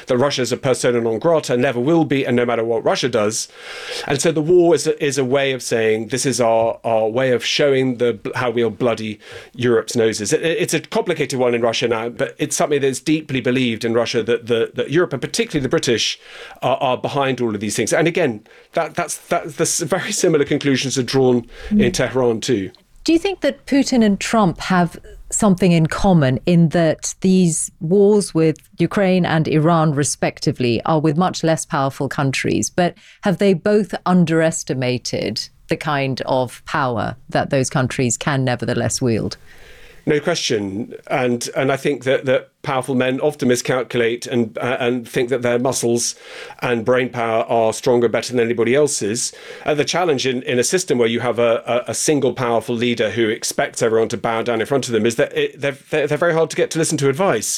that Russia's a persona non grata, never will be, and no matter what Russia does. And so the war is a way of saying this is our way of showing how we'll bloody Europe's noses. It's a complicated one in Russia now, but it's something that's deeply believed in Russia that Europe, and particularly the British, are behind all of these things. And again, that's the very similar conclusions are drawn in Tehran too. Do you think that Putin and Trump have something in common in that these wars with Ukraine and Iran, respectively, are with much less powerful countries, but have they both underestimated the kind of power that those countries can nevertheless wield? No question. And I think that powerful men often miscalculate and think that their muscles and brain power are stronger, better than anybody else's. The challenge in a system where you have a single powerful leader who expects everyone to bow down in front of them is that they're very hard to get to listen to advice.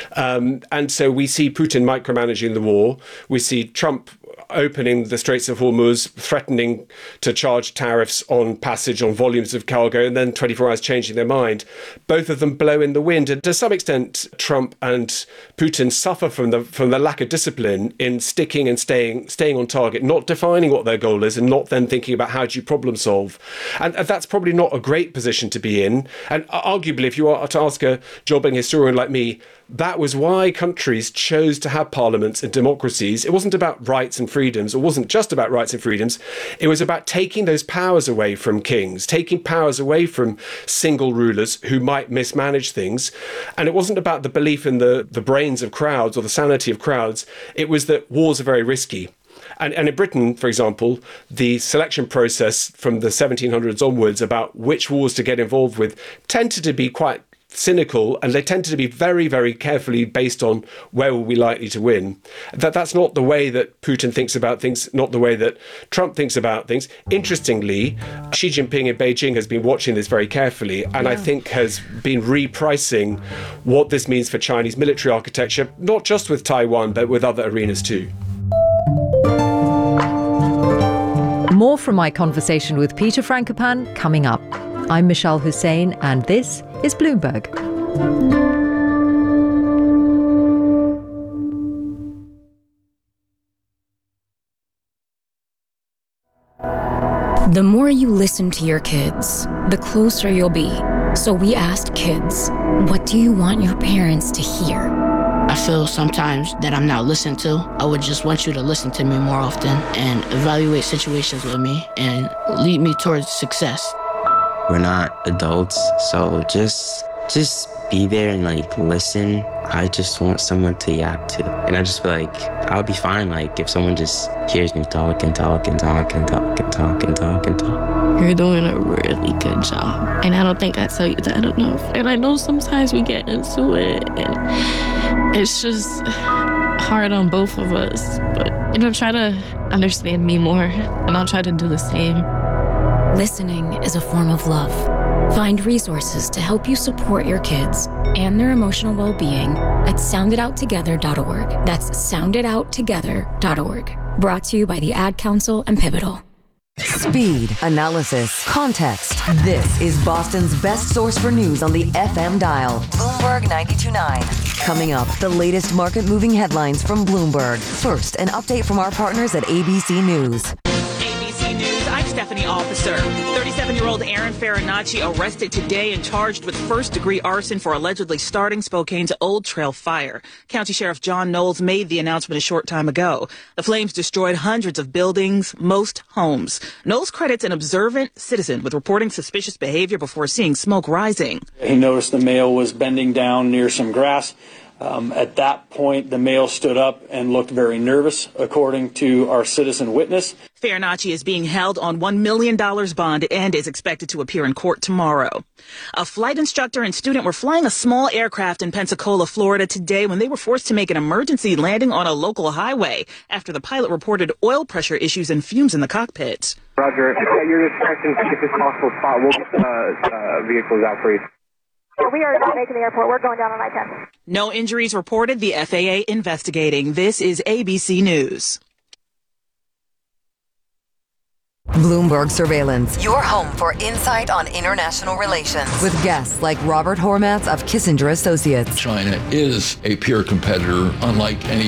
And so we see Putin micromanaging the war. We see Trump opening the Straits of Hormuz, threatening to charge tariffs on passage on volumes of cargo, and then 24 hours changing their mind. Both of them blow in the wind. And to some extent, Trump and Putin suffer from the lack of discipline in sticking and staying on target, not defining what their goal is, and not then thinking about how do you problem solve. And that's probably not a great position to be in. And arguably, if you are to ask a jobbing historian like me, that was why countries chose to have parliaments and democracies. It wasn't about rights and freedoms. It wasn't just about rights and freedoms. It was about taking those powers away from kings, taking powers away from single rulers who might mismanage things. And it wasn't about the belief in the brains of crowds or the sanity of crowds. It was that wars are very risky. And in Britain, for example, the selection process from the 1700s onwards about which wars to get involved with tended to be quite cynical, and they tended to be very, very carefully based on where were we likely to win. That's not the way that Putin thinks about things, not the way that Trump thinks about things. Interestingly, Xi Jinping in Beijing has been watching this very carefully, and I think has been repricing what this means for Chinese military architecture, not just with Taiwan, but with other arenas too. More from my conversation with Peter Frankopan coming up. I'm Michelle Hussein, and this is Bloomberg. The more you listen to your kids, the closer you'll be. So we asked kids, what do you want your parents to hear? I feel sometimes that I'm not listened to. I would just want you to listen to me more often and evaluate situations with me and lead me towards success. We're not adults, so just be there and listen. I just want someone to yap to. And I just feel like I'll be fine if someone just hears me talk and talk and talk and talk and talk and talk and talk. You're doing a really good job. And I don't think I tell you that enough. And I know sometimes we get into it and it's just hard on both of us. But try to understand me more and I'll try to do the same. Listening is a form of love. Find resources to help you support your kids and their emotional well-being at sounditouttogether.org. That's sounditouttogether.org. Brought to you by the Ad Council and Pivotal. Speed, analysis, context. This is Boston's best source for news on the FM dial. Bloomberg 92.9. Coming up, the latest market-moving headlines from Bloomberg. First, an update from our partners at ABC News. I'm Stephanie Officer. 37-year-old Aaron Farinacci arrested today and charged with first-degree arson for allegedly starting Spokane's Old Trail fire. County Sheriff John Knowles made the announcement a short time ago. The flames destroyed hundreds of buildings, most homes. Knowles credits an observant citizen with reporting suspicious behavior before seeing smoke rising. He noticed the male was bending down near some grass. At that point, the male stood up and looked very nervous, according to our citizen witness. Farinacci is being held on $1 million bond and is expected to appear in court tomorrow. A flight instructor and student were flying a small aircraft in Pensacola, Florida today when they were forced to make an emergency landing on a local highway after the pilot reported oil pressure issues and fumes in the cockpit. Roger. At your discretion, safest possible spot. We'll get vehicles out for you. We are not making the airport. We're going down on I-10. No injuries reported. The FAA investigating. This is ABC News. Bloomberg Surveillance. Your home for insight on international relations. With guests like Robert Hormats of Kissinger Associates. China is a peer competitor unlike any